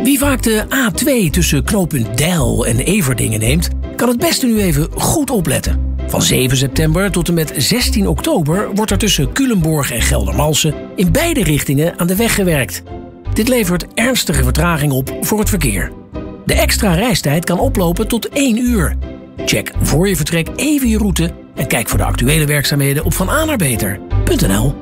Wie vaak de A2 tussen knooppunt Deil en Everdingen neemt, kan het beste nu even goed opletten. Van 7 september tot en met 16 oktober wordt er tussen Culemborg en Geldermalsen in beide richtingen aan de weg gewerkt. Dit levert ernstige vertraging op voor het verkeer. De extra reistijd kan oplopen tot 1 uur. Check voor je vertrek even je route en kijk voor de actuele werkzaamheden op vananerbeter.nl.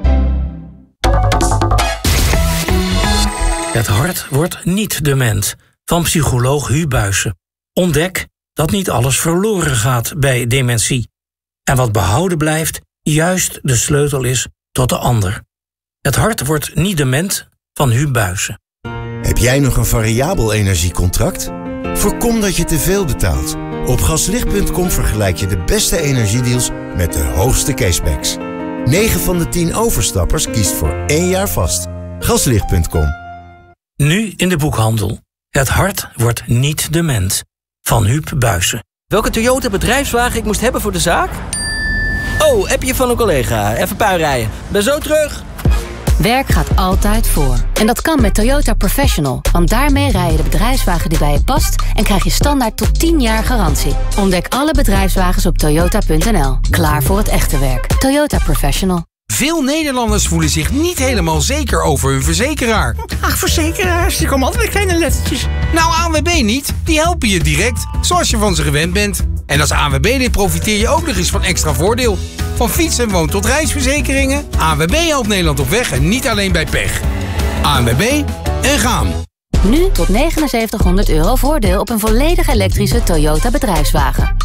Het hart wordt niet dement, van psycholoog Huub Buijsen. Ontdek dat niet alles verloren gaat bij dementie. En wat behouden blijft, juist de sleutel is tot de ander. Het hart wordt niet dement, van Huub Buijsen. Heb jij nog een variabel energiecontract? Voorkom dat je te veel betaalt. Op gaslicht.com vergelijk je de beste energiedeals met de hoogste cashbacks. 9 van de 10 overstappers kiest voor 1 jaar vast. Gaslicht.com. Nu in de boekhandel. Het hart wordt niet dement, van Huub Buijsen. Welke Toyota bedrijfswagen ik moest hebben voor de zaak? Oh, appje van een collega. Even puinrijden. Ben zo terug. Werk gaat altijd voor. En dat kan met Toyota Professional. Want daarmee rij je de bedrijfswagen die bij je past en krijg je standaard tot 10 jaar garantie. Ontdek alle bedrijfswagens op toyota.nl. Klaar voor het echte werk. Toyota Professional. Veel Nederlanders voelen zich niet helemaal zeker over hun verzekeraar. Ach, verzekeraars, die komen altijd met kleine lettertjes. Nou, ANWB niet. Die helpen je direct, zoals je van ze gewend bent. En als ANWB-lid profiteer je ook nog eens van extra voordeel. Van fiets- en woon- tot reisverzekeringen. ANWB helpt Nederland op weg en niet alleen bij pech. ANWB en gaan. Nu tot €7900 voordeel op een volledig elektrische Toyota bedrijfswagen.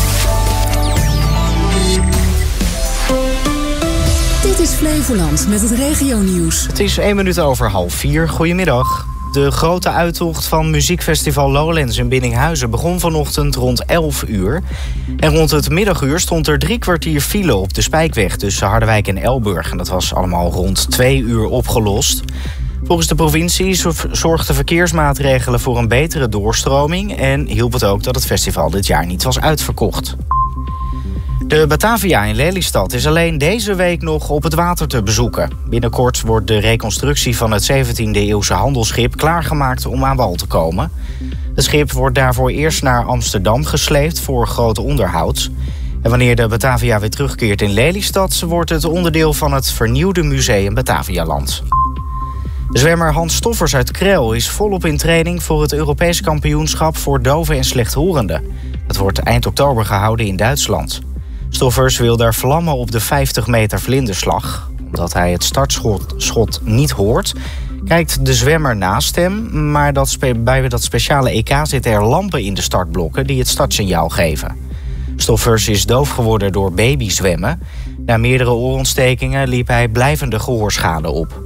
Dit is Flevoland met het regionieuws. Het is 1 minuut over 3:30. Goedemiddag. De grote uittocht van muziekfestival Lowlands in Biddinghuizen begon vanochtend rond 11 uur. En rond het middaguur stond er 3 kwartier file op de Spijkweg tussen Harderwijk en Elburg. En dat was allemaal rond 2 uur opgelost. Volgens de provincie zorgden verkeersmaatregelen voor een betere doorstroming en hielp het ook dat het festival dit jaar niet was uitverkocht. De Batavia in Lelystad is alleen deze week nog op het water te bezoeken. Binnenkort wordt de reconstructie van het 17e-eeuwse handelsschip klaargemaakt om aan wal te komen. Het schip wordt daarvoor eerst naar Amsterdam gesleept voor groot onderhoud. En wanneer de Batavia weer terugkeert in Lelystad, wordt het onderdeel van het vernieuwde museum Batavialand. Zwemmer Hans Stoffers uit Krel is volop in training voor het Europees kampioenschap voor doven en slechthorenden. Dat wordt eind oktober gehouden in Duitsland. Stoffers wil daar vlammen op de 50 meter vlinderslag. Omdat hij het startschot niet hoort, kijkt de zwemmer naast hem. Maar bij dat speciale EK zitten er lampen in de startblokken die het startsignaal geven. Stoffers is doof geworden door babyzwemmen. Na meerdere oorontstekingen liep hij blijvende gehoorschade op.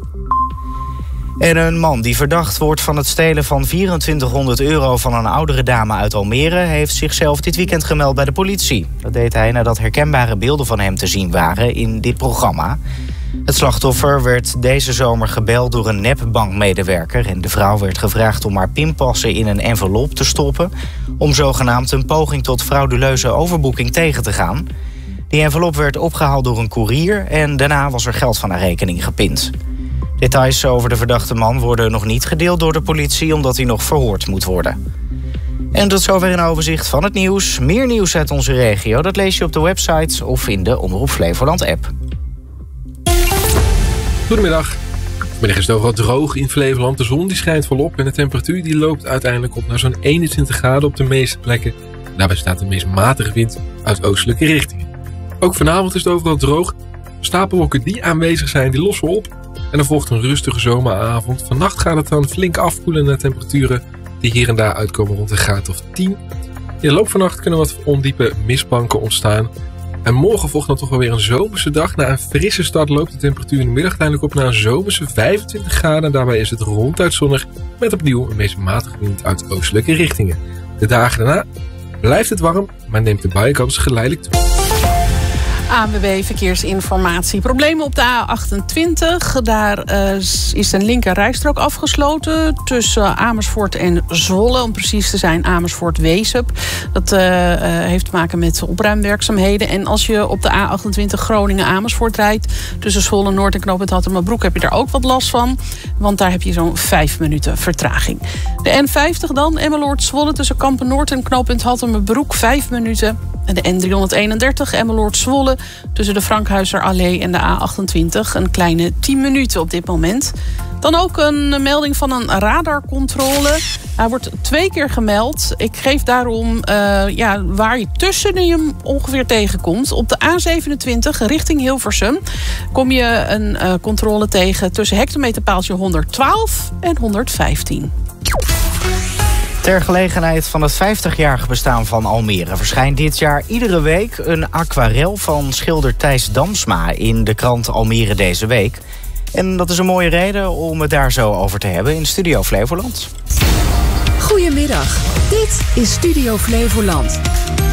En een man die verdacht wordt van het stelen van €2400 van een oudere dame uit Almere heeft zichzelf dit weekend gemeld bij de politie. Dat deed hij nadat herkenbare beelden van hem te zien waren in dit programma. Het slachtoffer werd deze zomer gebeld door een nepbankmedewerker en de vrouw werd gevraagd om haar pinpassen in een envelop te stoppen om zogenaamd een poging tot frauduleuze overboeking tegen te gaan. Die envelop werd opgehaald door een koerier en daarna was er geld van haar rekening gepind. Details over de verdachte man worden nog niet gedeeld door de politie omdat hij nog verhoord moet worden. En tot zover een overzicht van het nieuws. Meer nieuws uit onze regio, dat lees je op de website of in de Omroep Flevoland app. Goedemiddag. Vanmiddag is het overal droog in Flevoland. De zon die schijnt volop en de temperatuur die loopt uiteindelijk op naar zo'n 21 graden op de meeste plekken. Daarbij staat de meest matige wind uit oostelijke richtingen. Ook vanavond is het overal droog. Stapelwolken die aanwezig zijn, die lossen op. En er volgt een rustige zomeravond. Vannacht gaat het dan flink afkoelen naar temperaturen die hier en daar uitkomen rond een graad of 10. In de loop van de nacht kunnen wat ondiepe mistbanken ontstaan. En morgen volgt dan toch wel weer een zomerse dag. Na een frisse start loopt de temperatuur in de middag uiteindelijk op naar een zomerse 25 graden. Daarbij is het ronduit zonnig met opnieuw een meest matige wind uit oostelijke richtingen. De dagen daarna blijft het warm, maar neemt de buienkans geleidelijk toe. ANWB Verkeersinformatie. Problemen op de A28. Daar is een linker rijstrook afgesloten tussen Amersfoort en Zwolle. Om precies te zijn Amersfoort-Weesup. Dat heeft te maken met opruimwerkzaamheden. En als je op de A28 Groningen-Amersfoort rijdt, tussen Zwolle Noord en knooppunt Hattemerbroek, heb je daar ook wat last van. Want daar heb je zo'n 5 minuten vertraging. De N50 dan, Emmeloord-Zwolle tussen Kampen-Noord en knooppunt Hattemerbroek, 5 minuten. En de N331 Emmeloord-Zwolle tussen de Frankhuizerallee en de A28. Een kleine 10 minuten op dit moment. Dan ook een melding van een radarcontrole. Hij wordt 2 keer gemeld. Ik geef daarom waar je tussen je ongeveer tegenkomt. Op de A27 richting Hilversum kom je een controle tegen tussen hectometerpaaltje 112 en 115. Ter gelegenheid van het 50-jarig bestaan van Almere verschijnt dit jaar iedere week een aquarel van schilder Thijs Damsma in de krant Almere Deze Week. En dat is een mooie reden om het daar zo over te hebben in Studio Flevoland. Goedemiddag, dit is Studio Flevoland.